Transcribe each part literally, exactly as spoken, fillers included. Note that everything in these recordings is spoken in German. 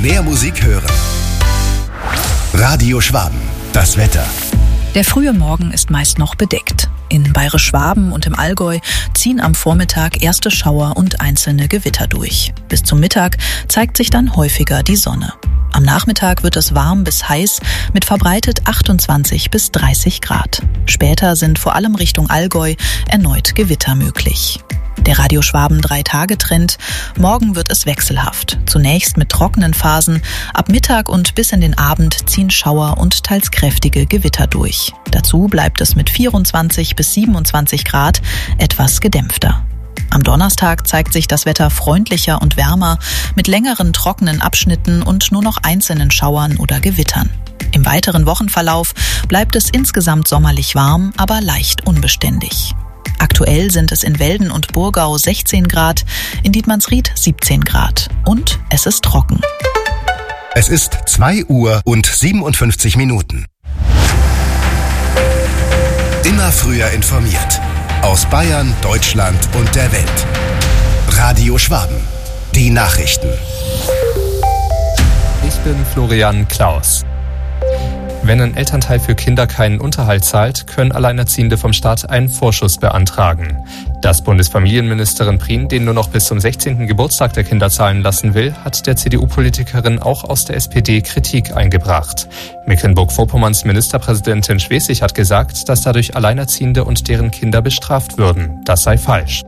mehr Musik hören. Radio Schwaben, das Wetter. Der frühe Morgen ist meist noch bedeckt. In Bayerisch-Schwaben und im Allgäu ziehen am Vormittag erste Schauer und einzelne Gewitter durch. Bis zum Mittag zeigt sich dann häufiger die Sonne. Am Nachmittag wird es warm bis heiß mit verbreitet achtundzwanzig bis dreißig Grad. Später sind vor allem Richtung Allgäu erneut Gewitter möglich. Der Radio Schwaben drei-Tage-Trend. Morgen wird es wechselhaft. Zunächst mit trockenen Phasen. Ab Mittag und bis in den Abend ziehen Schauer und teils kräftige Gewitter durch. Dazu bleibt es mit vierundzwanzig bis siebenundzwanzig Grad etwas gedämpfter. Am Donnerstag zeigt sich das Wetter freundlicher und wärmer mit längeren trockenen Abschnitten und nur noch einzelnen Schauern oder Gewittern. Im weiteren Wochenverlauf bleibt es insgesamt sommerlich warm, aber leicht unbeständig. Aktuell sind es in Welden und Burgau sechzehn Grad, in Dietmannsried siebzehn Grad und es ist trocken. Es ist zwei Uhr und siebenundfünfzig Minuten. Immer früher informiert. Aus Bayern, Deutschland und der Welt. Radio Schwaben. Die Nachrichten. Ich bin Florian Klaus. Wenn ein Elternteil für Kinder keinen Unterhalt zahlt, können Alleinerziehende vom Staat einen Vorschuss beantragen. Dass Bundesfamilienministerin Prien den nur noch bis zum sechzehnten Geburtstag der Kinder zahlen lassen will, hat der C D U-Politikerin auch aus der S P D Kritik eingebracht. Mecklenburg-Vorpommerns Ministerpräsidentin Schwesig hat gesagt, dass dadurch Alleinerziehende und deren Kinder bestraft würden. Das sei falsch.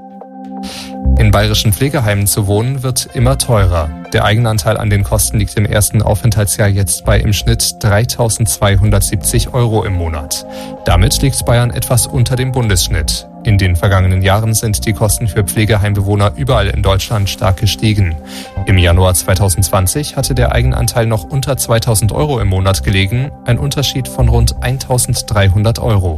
In bayerischen Pflegeheimen zu wohnen wird immer teurer. Der Eigenanteil an den Kosten liegt im ersten Aufenthaltsjahr jetzt bei im Schnitt dreitausendzweihundertsiebzig Euro im Monat. Damit liegt Bayern etwas unter dem Bundesschnitt. In den vergangenen Jahren sind die Kosten für Pflegeheimbewohner überall in Deutschland stark gestiegen. Im Januar zweitausendzwanzig hatte der Eigenanteil noch unter zweitausend Euro im Monat gelegen, ein Unterschied von rund eintausenddreihundert Euro.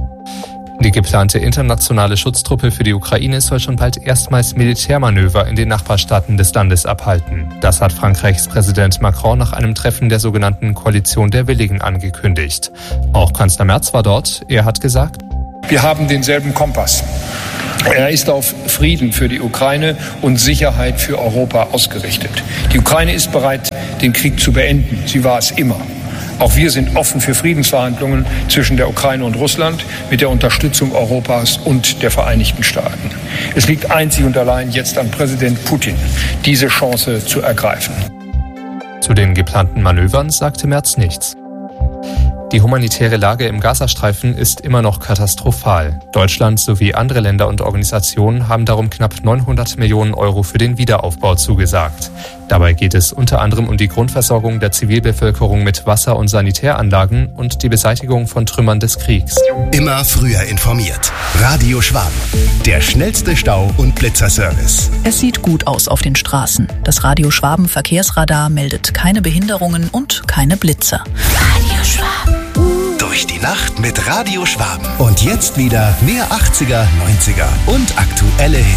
Die geplante internationale Schutztruppe für die Ukraine soll schon bald erstmals Militärmanöver in den Nachbarstaaten des Landes abhalten. Das hat Frankreichs Präsident Macron nach einem Treffen der sogenannten Koalition der Willigen angekündigt. Auch Kanzler Merz war dort. Er hat gesagt: Wir haben denselben Kompass. Er ist auf Frieden für die Ukraine und Sicherheit für Europa ausgerichtet. Die Ukraine ist bereit, den Krieg zu beenden. Sie war es immer. Auch wir sind offen für Friedensverhandlungen zwischen der Ukraine und Russland mit der Unterstützung Europas und der Vereinigten Staaten. Es liegt einzig und allein jetzt an Präsident Putin, diese Chance zu ergreifen. Zu den geplanten Manövern sagte Merz nichts. Die humanitäre Lage im Gazastreifen ist immer noch katastrophal. Deutschland sowie andere Länder und Organisationen haben darum knapp neunhundert Millionen Euro für den Wiederaufbau zugesagt. Dabei geht es unter anderem um die Grundversorgung der Zivilbevölkerung mit Wasser- und Sanitäranlagen und die Beseitigung von Trümmern des Kriegs. Immer früher informiert. Radio Schwaben. Der schnellste Stau- und Blitzerservice. Es sieht gut aus auf den Straßen. Das Radio Schwaben Verkehrsradar meldet keine Behinderungen und keine Blitzer. Radio Schwaben. Durch die Nacht mit Radio Schwaben. Und jetzt wieder mehr achtziger, neunziger und aktuelle Hits.